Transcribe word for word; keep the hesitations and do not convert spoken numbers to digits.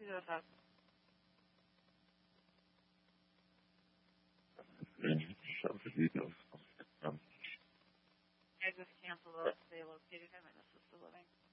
See what's up. Show the details. Um, I just canceled it. They located him in assisted living.